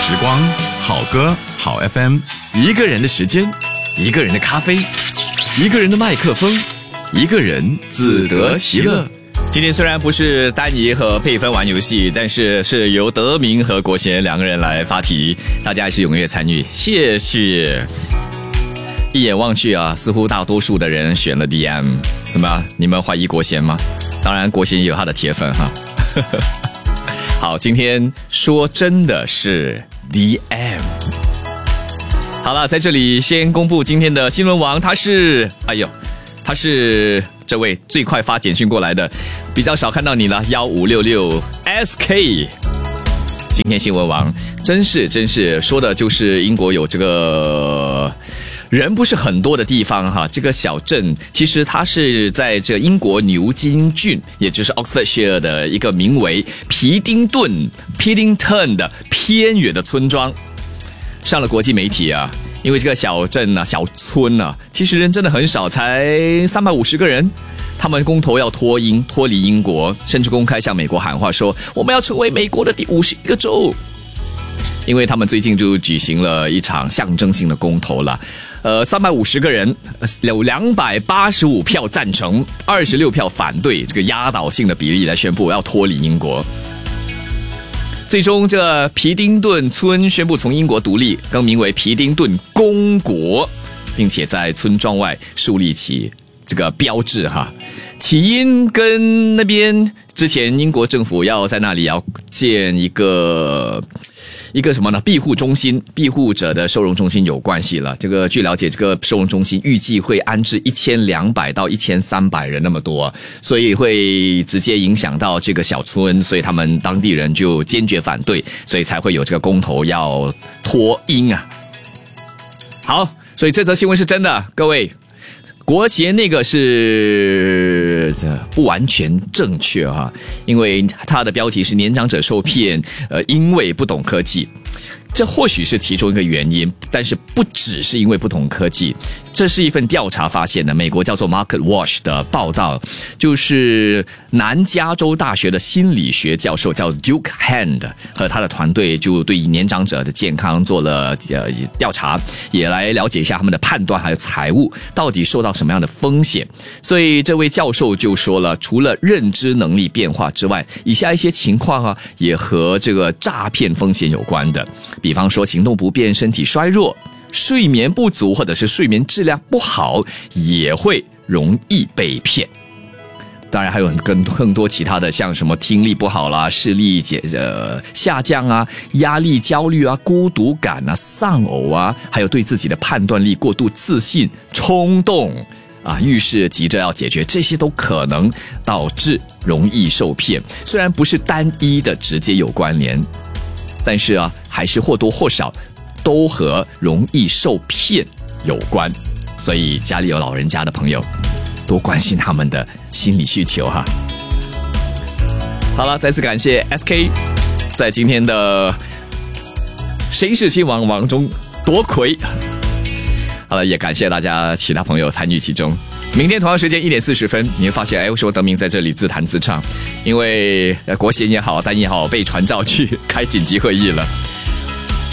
时光，好歌，好 FM， 一个人的时间，一个人的咖啡，一个人的麦克风，一个人自得其乐。今天虽然不是丹妮和佩芬玩游戏，但是由德明和国贤两个人来发题，大家还是踊跃参与，谢谢。一眼望去啊，似乎大多数的人选了 DM， 怎么样？你们怀疑国贤吗？当然，国贤也有他的铁粉哈。好，今天说真的是 DM。好了，在这里先公布今天的新闻王，他是这位最快发简讯过来的，比较少看到你了，1566 SK。今天新闻王真是说的就是英国有这个人不是很多的地方哈，这个小镇其实它是在这英国牛津郡，也就是 Oxfordshire 的一个名为皮丁顿 Piddington 的偏远的村庄，上了国际媒体啊。因为这个小镇啊、小村啊，其实人真的很少，才350个人。他们公投要脱离英国，甚至公开向美国喊话说，我们要成为美国的第51个州。因为他们最近就举行了一场象征性的公投了，350个人有285票赞成，26票反对，这个压倒性的比例来宣布要脱离英国。最终这皮丁顿村宣布从英国独立，更名为皮丁顿公国，并且在村庄外树立起这个标志哈。起因跟那边之前英国政府要在那里要建一个什么呢？庇护中心，庇护者的收容中心有关系了。这个据了解，这个收容中心预计会安置1200到1300人那么多，所以会直接影响到这个小村，所以他们当地人就坚决反对，所以才会有这个公投要脱英啊。好，所以这则新闻是真的，各位。国协那个是不完全正确哈，因为它的标题是年长者受骗，因为不懂科技。这或许是其中一个原因，但是不只是因为不懂科技。这是一份调查发现的，美国叫做 Market Watch 的报道，就是南加州大学的心理学教授叫 Duke Hand 和他的团队就对年长者的健康做了调查，也来了解一下他们的判断还有财务到底受到什么样的风险。所以这位教授就说了，除了认知能力变化之外，以下一些情况啊，也和这个诈骗风险有关的。比方说行动不便、身体衰弱、睡眠不足或者是睡眠质量不好，也会容易被骗。当然还有更多其他的，像什么听力不好啦、视力下降啊、压力、焦虑啊、孤独感啊、丧偶啊，还有对自己的判断力过度自信、冲动啊，遇事急着要解决，这些都可能导致容易受骗。虽然不是单一的直接有关联，但是啊，还是或多或少都和容易受骗有关。所以家里有老人家的朋友，多关心他们的心理需求哈。好了，再次感谢 SK 在今天的谁是新王王中夺魁。好了，也感谢大家其他朋友参与其中。明天同样时间1点40分，你会发现，为什么德明在这里自弹自唱？因为国贤也好，丹也好，被传召去开紧急会议了。